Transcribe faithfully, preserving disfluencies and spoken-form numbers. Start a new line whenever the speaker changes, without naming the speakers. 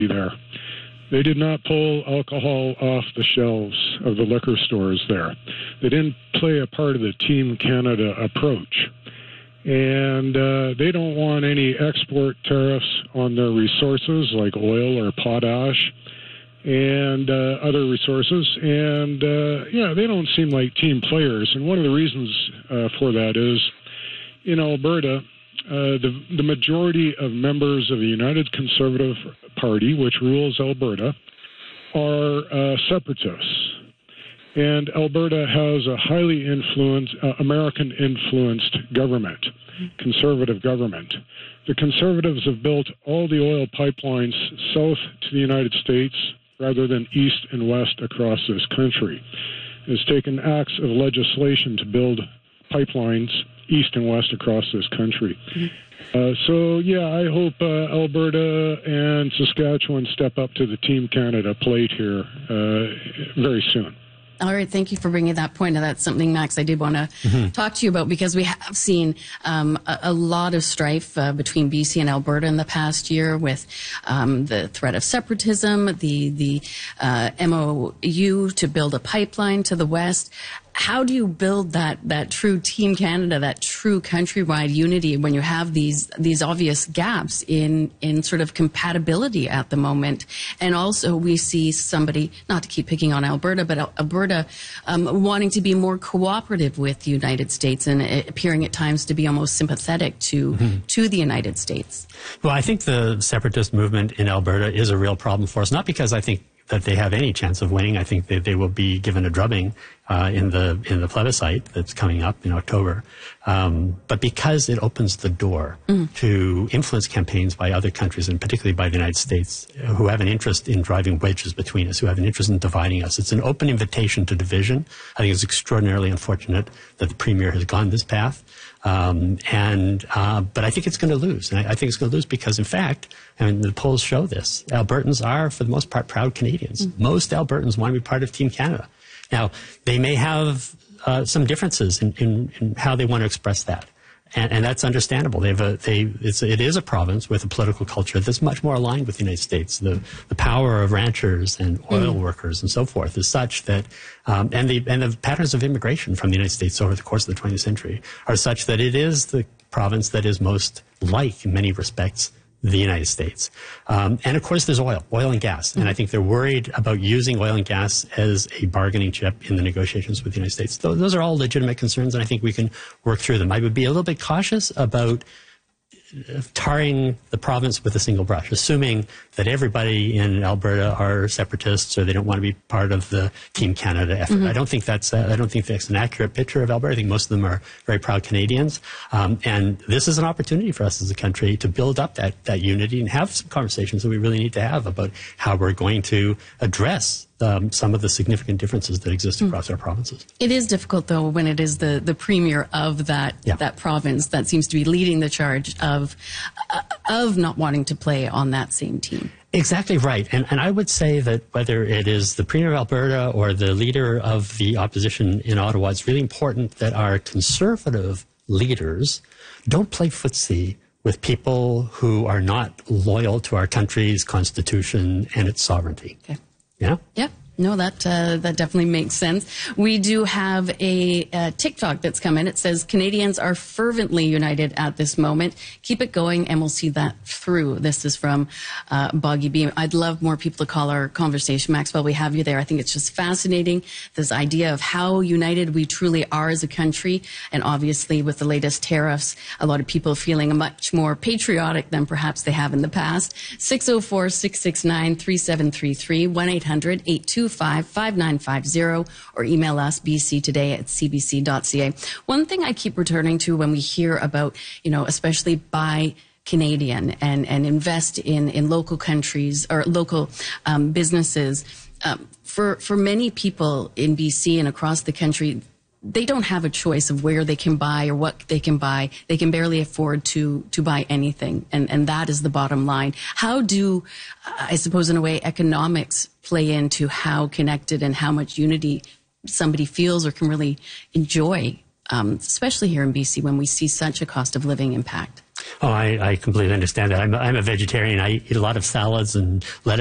there. They did not pull alcohol off the shelves of the liquor stores there. They didn't play a part of the Team Canada approach. And uh, they don't want any export tariffs on their resources like oil or potash and uh, other resources. And, uh, yeah, they don't seem like team players. And one of the reasons uh, for that is in Alberta, uh, the, the majority of members of the United Conservative Party, which rules Alberta, are uh, separatists. And Alberta has a highly influenced, uh, American-influenced government, conservative government. The Conservatives have built all the oil pipelines south to the United States rather than east and west across this country. It's taken acts of legislation to build pipelines east and west across this country. Mm-hmm. Uh, so, yeah, I hope uh, Alberta and Saskatchewan step up to the Team Canada plate here uh, very soon.
All right, thank you for bringing that point. And that's something, Max, I did want to mm-hmm. talk to you about, because we have seen um, a, a lot of strife uh, between B C and Alberta in the past year with um, the threat of separatism, the, the uh, M O U to build a pipeline to the west. How do you build that, that true Team Canada, that true countrywide unity when you have these these obvious gaps in, in sort of compatibility at the moment? And also we see somebody, not to keep picking on Alberta, but Alberta um, wanting to be more cooperative with the United States and appearing at times to be almost sympathetic to, mm-hmm. to the United States.
Well, I think the separatist movement in Alberta is a real problem for us, not because I think that they have any chance of winning. I think that they will be given a drubbing uh, in the in the plebiscite that's coming up in October. Um, but because it opens the door mm. to influence campaigns by other countries, and particularly by the United States, who have an interest in driving wedges between us, who have an interest in dividing us. It's an open invitation to division. I think it's extraordinarily unfortunate that the Premier has gone this path. Um, and, uh, but I think it's going to lose. And I, I think it's going to lose because, in fact, and the polls show this, Albertans are, for the most part, proud Canadians. Mm-hmm. Most Albertans want to be part of Team Canada. Now, they may have uh, some differences in, in, in how they want to express that. And, and that's understandable. They have a, they, it's, it is a province with a political culture that's much more aligned with the United States. The, the power of ranchers and oil mm. workers and so forth is such that, um, and the, and the patterns of immigration from the United States over the course of the twentieth century are such that it is the province that is most like, in many respects, the United States. Um, and of course, there's oil, oil and gas. And I think they're worried about using oil and gas as a bargaining chip in the negotiations with the United States. Th- those are all legitimate concerns, and I think we can work through them. I would be a little bit cautious about tarring the province with a single brush, assuming that everybody in Alberta are separatists or they don't want to be part of the Team Canada effort. Mm-hmm. I don't think that's a, I don't think that's an accurate picture of Alberta. I think most of them are very proud Canadians, um, and this is an opportunity for us as a country to build up that that unity and have some conversations that we really need to have about how we're going to address Um, some of the significant differences that exist across mm. our provinces.
It is difficult, though, when it is the, the premier of that yeah. that province that seems to be leading the charge of uh, of not wanting to play on that same team.
Exactly right. And, and I would say that whether it is the Premier of Alberta or the leader of the opposition in Ottawa, it's really important that our conservative leaders don't play footsie with people who are not loyal to our country's constitution and its sovereignty.
Okay.
Yeah?
Yeah. No, that uh, that definitely makes sense. We do have a, a TikTok that's come in. It says, Canadians are fervently united at this moment. Keep it going, and we'll see that through. This is from uh, Boggy Beam. I'd love more people to call our conversation. Maxwell, we have you there. I think it's just fascinating, this idea of how united we truly are as a country. And obviously, with the latest tariffs, a lot of people feeling much more patriotic than perhaps they have in the past. six oh four, six six nine, three seven three three, one eight hundred, eight two five, five nine five zero, or email us b c today at c b c dot c a. One thing I keep returning to when we hear about, you know, especially buy Canadian and, and invest in, in local countries or local um, businesses, um, for, for many people in B C and across the country, they don't have a choice of where they can buy or what they can buy. They can barely afford to to buy anything, and and that is the bottom line. How do, I suppose in a way, economics play into how connected and how much unity somebody feels or can really enjoy, um, especially here in B C when we see such a cost of living impact?
Oh, I, I completely understand that. I'm, I'm a vegetarian. I eat a lot of salads and lettuce.